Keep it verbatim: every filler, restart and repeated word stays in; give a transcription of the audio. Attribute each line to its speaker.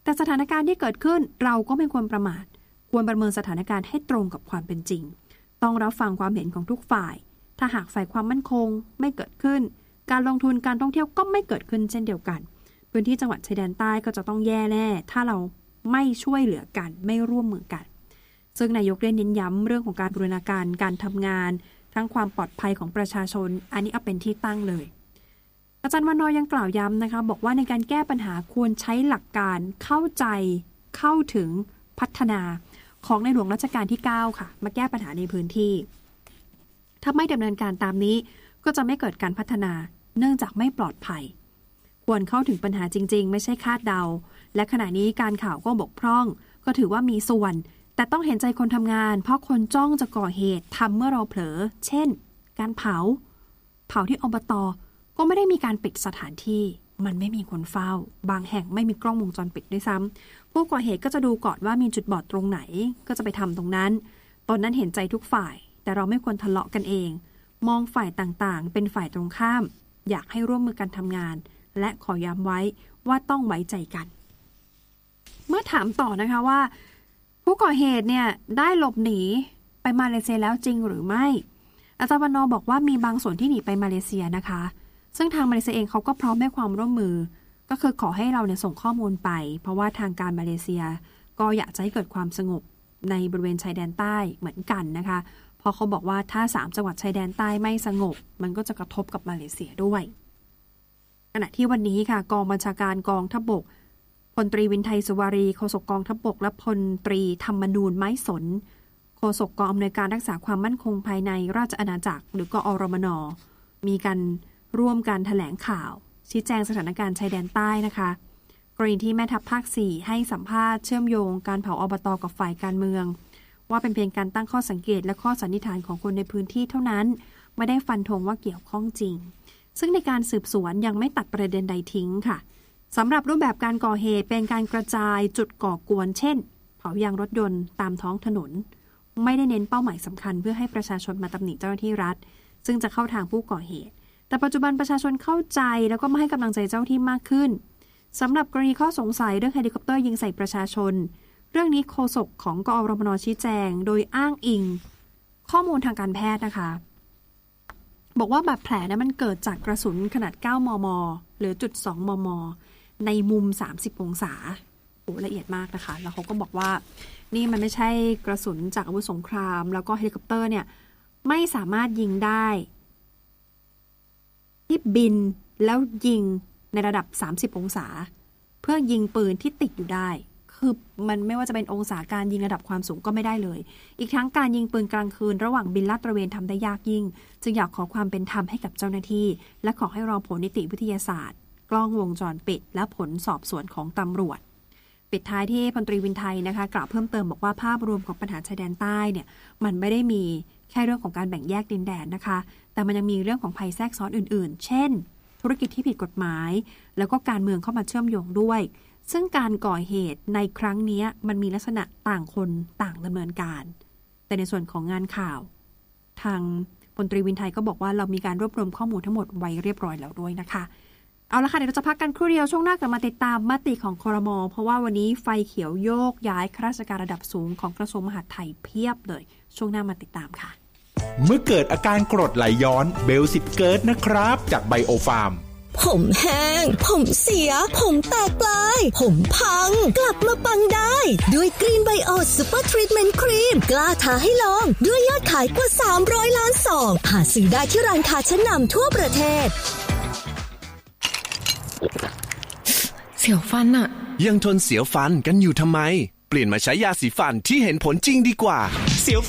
Speaker 1: แต่สถานการณ์ที่เกิดขึ้นเราก็ไม่ควรประมาทควรประเมินสถานการณ์ให้ตรงกับความเป็นจริงต้องรับฟังความเห็นของทุกฝ่ายถ้าหากฝ่ายความมั่นคงไม่เกิดขึ้นการลงทุนการท่องเที่ยวก็ไม่เกิดขึ้นเช่นเดียวกันพื้นที่จังหวัดชายแดนใต้ก็จะต้องแย่แน่ถ้าเราไม่ช่วยเหลือกันไม่ร่วมมือกันซึ่งนายกได้เน้นย้ำเรื่องของการบูรณาการการทำงานทั้งความปลอดภัยของประชาชนอันนี้เอาเป็นที่ตั้งเลยอาจารย์วันนอยังกล่าวย้ำนะคะบอกว่าในการแก้ปัญหาควรใช้หลักการเข้าใจเข้าถึงพัฒนาของในหลวงรัชกาลที่เก้าค่ะมาแก้ปัญหาในพื้นที่ถ้าไม่ดำเนินการตามนี้ก็จะไม่เกิดการพัฒนาเนื่องจากไม่ปลอดภัยควรเข้าถึงปัญหาจริงๆไม่ใช่คาดเดาและขณะนี้การข่าวก็บกพร่องก็ถือว่ามีส่วนแต่ต้องเห็นใจคนทำงานเพราะคนจ้องจะก่อเหตุทำเมื่อเราเผลอเช่นการเผาเผาที่อบต.ก็ไม่ได้มีการปิดสถานที่มันไม่มีคนเฝ้าบางแห่งไม่มีกล้องวงจรปิดด้วยซ้ำผู้ก่อเหตุก็จะดูก่อนว่ามีจุดบอดตรงไหนก็จะไปทำตรงนั้นตอนนั้นเห็นใจทุกฝ่ายแต่เราไม่ควรทะเลาะกันเองมองฝ่ายต่างๆเป็นฝ่ายตรงข้ามอยากให้ร่วมมือกันทำงานและขอย้ำไว้ว่าต้องไว้ใจกันเมื่อถามต่อนะคะว่าผู้ก่อเหตุเนี่ยได้หลบหนีไปมาเลเซียแล้วจริงหรือไม่อาจารย์วันนอบอกว่ามีบางส่วนที่หนีไปมาเลเซียนะคะซึ่งทางมาเลเซียเองเขาก็พร้อมให้ความร่วมมือก็คือขอให้เราเนี่ยส่งข้อมูลไปเพราะว่าทางการมาเลเซียก็อยากจะให้เกิดความสงบในบริเวณชายแดนใต้เหมือนกันนะคะเพราะเขาบอกว่าถ้าสามจังหวัดชายแดนใต้ไม่สงบมันก็จะกระทบกับมาเลเซียด้วยขณะที่วันนี้ค่ะกองบัญชาการกองทัพบกพลตรีวินไทยสุวารีโฆษกกองทัพบกและพลตรีธรรมนูญไม้สนโฆษกกองอำนวยการรักษาความมั่นคงภายในราชอาณาจักรหรือกอรมนมีการร่วมการแถลงข่าวชี้แจงสถานการณ์ชายแดนใต้นะคะกรณีที่แม่ทัพภาคสี่ให้สัมภาษณ์เชื่อมโยงการเผาอบต.กับฝ่ายการเมืองว่าเป็นเพียงการตั้งข้อสังเกตและข้อสันนิษฐานของคนในพื้นที่เท่านั้นไม่ได้ฟันธงว่าเกี่ยวข้องจริงซึ่งในการสืบสวนยังไม่ตัดประเด็นใดทิ้งค่ะสำหรับรูปแบบการก่อเหตุเป็นการกระจายจุดก่อกวนเช่นเผายางรถยนต์ตามท้องถนนไม่ได้เน้นเป้าหมายสำคัญเพื่อให้ประชาชนมาตำหนิเจ้าหน้าที่รัฐซึ่งจะเข้าทางผู้ก่อเหตุแต่ปัจจุบันประชาชนเข้าใจแล้วก็มาให้กำลังใจเจ้าหน้าที่มากขึ้นสำหรับกรณีข้อสงสัยเรื่องเฮลิคอปเตอร์ยิงใส่ประชาชนเรื่องนี้โฆษกของกอรมนชี้แจงโดยอ้างอิงข้อมูลทางการแพทย์นะคะบอกว่าบาดแผลนั้นมันเกิดจากกระสุนขนาดเก้ามมหรือจุดสองมมในมุมสามสิบองศาโอ้ละเอียดมากนะคะแล้วเขาก็บอกว่านี่มันไม่ใช่กระสุนจากอาวุธสงครามแล้วก็เฮลิคอปเตอร์เนี่ยไม่สามารถยิงได้ที่บินแล้วยิงในระดับสามสิบองศาเพื่อยิงปืนที่ติดอยู่ได้คือมันไม่ว่าจะเป็นองศาการยิงระดับความสูงก็ไม่ได้เลยอีกทั้งการยิงปืนกลางคืนระหว่างบินลาดตระเวนทำได้ยากยิ่งจึงอยากขอความเป็นธรรมให้กับเจ้าหน้าที่และขอให้รอผลนิติวิทยาศาสตร์กล้องวงจรปิดและผลสอบสวนของตำรวจปิดท้ายที่พลตรีวินไทยนะคะกล่าวเพิ่มเติมบอกว่าภาพรวมของปัญหาชายแดนใต้เนี่ยมันไม่ได้มีแค่เรื่องของการแบ่งแยกดินแดนนะคะแต่มันยังมีเรื่องของภัยแทรกซ้อนอื่นๆเช่นธุรกิจที่ผิดกฎหมายแล้วก็การเมืองเข้ามาเชื่อมโยงด้วยซึ่งการก่อเหตุในครั้งนี้มันมีลักษณะต่างคนต่างดำเนินการแต่ในส่วนของงานข่าวทางพลตรีวินไทยก็บอกว่าเรามีการรวบรวมข้อมูลทั้งหมดไว้เรียบร้อยแล้วด้วยนะคะเอาละค่ะเดี๋ยวเราจะพักกันครู่เดียวช่วงหน้ากลับมาติดตามมติของครม.เพราะว่าวันนี้ไฟเขียวโยกย้ายข้าราชการระดับสูงของกระทรวงมหาดไทยเพียบเลยช่วงหน้ามาติดตามค่ะ
Speaker 2: เมื่อเกิดอาการกรดไหลย้อนเบลสิทธิ์เกิดนะครับจากไบโอฟาร์ม
Speaker 3: ผมแห้งผมเสียผมแตกปลายผมพังกลับมาปังได้ด้วยกรีนไบโอซูเปอร์ทรีทเมนต์ครีมกล้าท้าให้ลองด้วยยอดขายกว่าสามร้อยล้านซองหาซื้อได้ที่ร้านค้าชั้นนำทั่วประเทศ
Speaker 4: เสียวฟันอะ
Speaker 5: ยังทนเสียวฟันกันอยู่ทำไมเปลี่ยนมาใช้ยาสีฟันที่เห็นผลจริงดีกว่าเสียว